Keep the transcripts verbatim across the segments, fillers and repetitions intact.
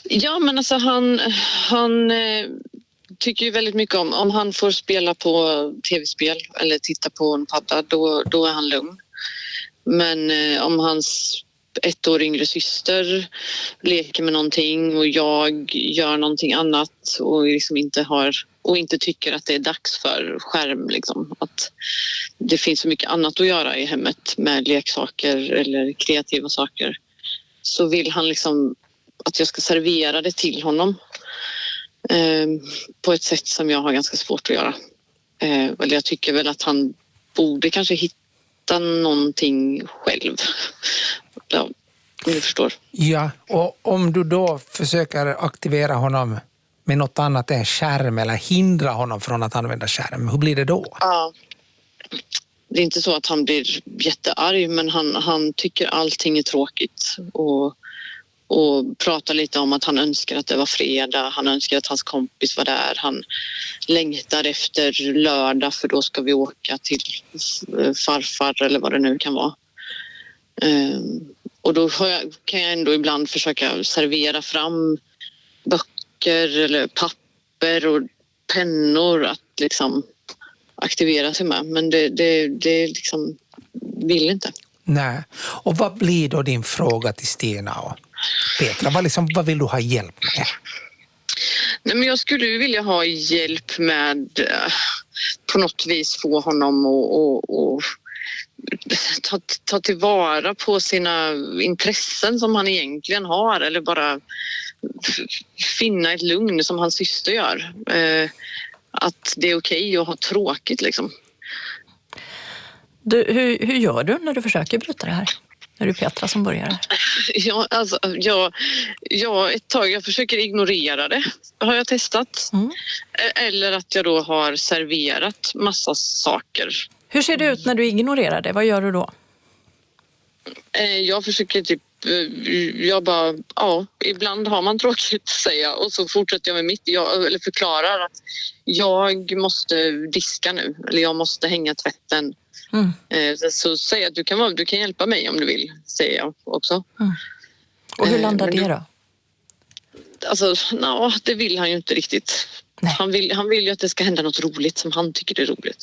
Ja, men alltså han, han eh, tycker ju väldigt mycket om, om han får spela på tv-spel eller titta på en padda, då, då är han lugn. Men eh, om hans ett år yngre syster leker med någonting och jag gör någonting annat och liksom inte har och inte tycker att det är dags för skärm, liksom, att det finns så mycket annat att göra i hemmet med leksaker eller kreativa saker, så vill han liksom att jag ska servera det till honom eh, på ett sätt som jag har ganska svårt att göra. Eh, eller jag tycker väl att han borde kanske hitta någonting själv. Ja, om du förstår. Ja, och om du då försöker aktivera honom med något annat än skärm eller hindra honom från att använda skärm, hur blir det då? Ja. Det är inte så att han blir jättearg, men han, han tycker allting är tråkigt och, och pratar lite om att han önskar att det var fredag, han önskar att hans kompis var där, han längtar efter lördag för då ska vi åka till farfar eller vad det nu kan vara. Um, och då jag, kan jag ändå ibland försöka servera fram böcker eller papper och pennor att liksom aktivera sig med, men det, det, det liksom vill inte. Nej. Och vad blir då din fråga till Stina och Petra? Vad, liksom, vad vill du ha hjälp med? Nej, men jag skulle vilja ha hjälp med uh, på något vis få honom att och, och, ta, ta tillvara på sina intressen som han egentligen har, eller bara finna ett lugn som hans syster gör. Uh, att det är okej att ha tråkigt, liksom. Du, hur, hur gör du när du försöker bryta det här? När det är Petra som börjar? Ja, alltså, jag, jag, ett tag jag försöker ignorera det, har jag testat. Mm. Eller att jag då har serverat massa saker. Hur ser det ut när du ignorerar det? Vad gör du då? Jag försöker typ, jag bara, ja, ibland har man tråkigt, säger jag. Och så fortsätter jag med mitt, jag, eller förklarar att jag måste diska nu. Eller jag måste hänga tvätten. Mm. Så säger jag att du kan, du kan hjälpa mig om du vill, säger jag också. Mm. Och hur landar Men det då? Alltså, no, det vill han ju inte riktigt. Han vill, han vill ju att det ska hända något roligt som han tycker är roligt.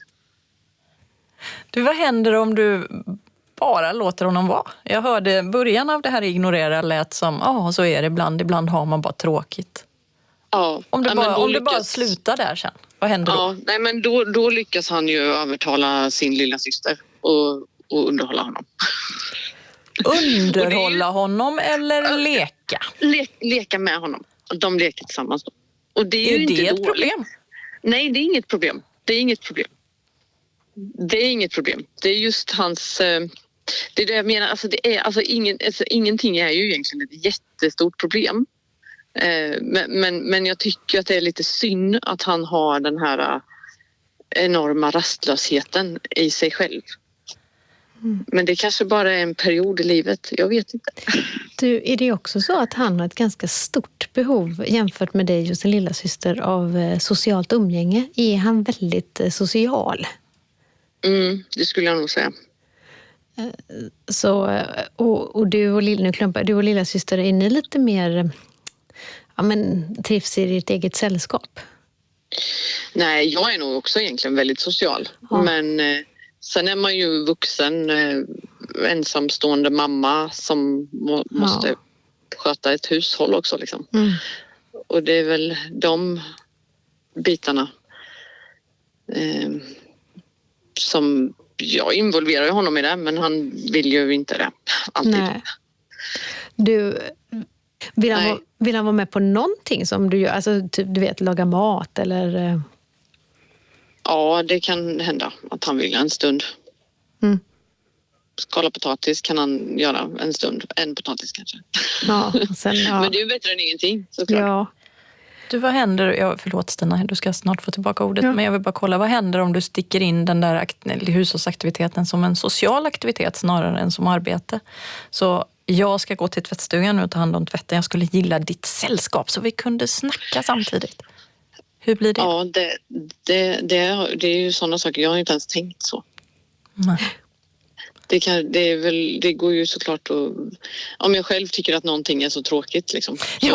Du, vad händer om du bara låter honom vara? Jag hörde början av det här ignorera lät som, ja, oh, så är det ibland. Ibland har man bara tråkigt. Ja. Om du ja, bara, om lyckas... du bara slutar där sen, vad händer då? Ja, nej, men då, då lyckas han ju övertala sin lilla syster och, och underhålla honom. Underhålla ju... honom eller ja, leka? Le, leka med honom. De leker tillsammans då. Och det är, är ju det inte ett dåligt. problem? Nej, det är inget problem. Det är inget problem. Det är inget problem. Det är just hans... Det är det jag menar. Alltså det är, alltså ingen, alltså ingenting är ju egentligen ett jättestort problem. Men, men, men jag tycker att det är lite synd att han har den här enorma rastlösheten i sig själv. Mm. Men det kanske bara är en period i livet. Jag vet inte. Du, är det också så att han har ett ganska stort behov jämfört med dig och sin lilla syster av socialt umgänge? Är han väldigt social? Mm, det skulle jag nog säga. Så, och, och du och lilla, klumpar, du och lilla syster, är ni lite mer, ja, men trivs i ditt eget sällskap? Nej, jag är nog också egentligen väldigt social. Ja. Men eh, sen är man ju vuxen, eh, ensamstående mamma som må, ja. måste sköta ett hushåll också, liksom. Mm. Och det är väl de bitarna eh, som jag involverar honom i det, men han vill ju inte det alltid. Nej. Du, vill, han vara, vill han vara med på någonting som du gör? Alltså, typ, du vet, laga mat eller... Ja, det kan hända att han vill en stund. Mm. Skala potatis kan han göra en stund. En potatis kanske. Ja, sen, ja. Men det är ju bättre än ingenting, såklart. Ja. Du, vad händer, ja, förlåt Stina, du ska snart få tillbaka ordet, ja. Men jag vill bara kolla, vad händer om du sticker in den där akt- hushållsaktiviteten som en social aktivitet snarare än som arbete? Så jag ska gå till tvättstugan och ta hand om tvätten, jag skulle gilla ditt sällskap så vi kunde snacka samtidigt. Hur blir det? Ja, det, det, det, är, det är ju sådana saker, jag har inte ens tänkt så. Nej. Det, kan, det, är väl, det går ju såklart att... Om jag själv tycker att någonting är så tråkigt, liksom, så